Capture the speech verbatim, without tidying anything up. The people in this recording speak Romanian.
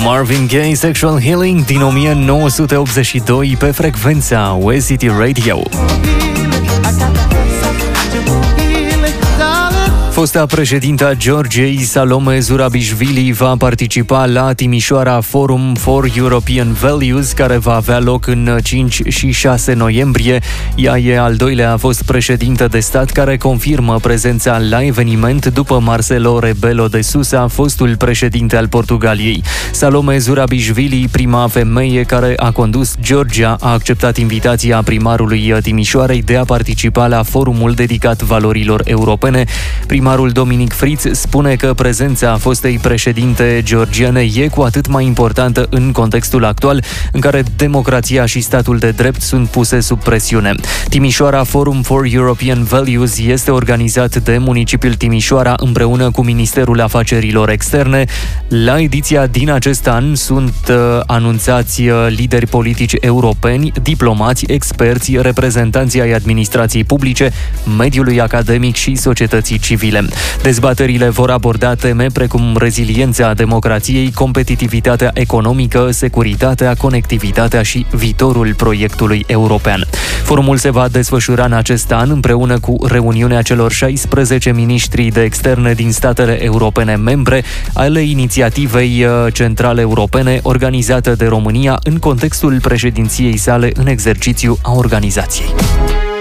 Marvin Gaye, Sexual Healing din o mie nouă sute optzeci și doi pe frecvența West City Radio. Fosta președinta Georgiei, Salome Zurabișvili, va participa la Timișoara Forum for European Values, care va avea loc în cinci și șase noiembrie. Ea e al doilea fost președintă de stat care confirmă prezența la eveniment după Marcelo Rebelo de Sousa, fostul președinte al Portugaliei. Salome Zurabișvili, prima femeie care a condus Georgia, a acceptat invitația primarului Timișoarei de a participa la forumul dedicat valorilor europene. Primarul Dominic Fritz spune că prezența fostei președinte georgiene e cu atât mai importantă în contextul actual, în care democrația și statul de drept sunt puse sub presiune. Timișoara Forum for European Values este organizat de municipiul Timișoara împreună cu Ministerul Afacerilor Externe. La ediția din acest an sunt uh, anunțați uh, lideri politici europeni, diplomați, experți, reprezentanții ai administrației publice, mediului academic și societății civile. Dezbaterile vor aborda teme precum reziliența democrației, competitivitatea economică, securitatea, conectivitatea și viitorul proiectului european. Forumul se va desfășura în acest an împreună cu reuniunea celor șaisprezece miniștri de externe din statele europene membre ale inițiativei centrale europene organizată de România în contextul președinției sale în exercițiu a organizației.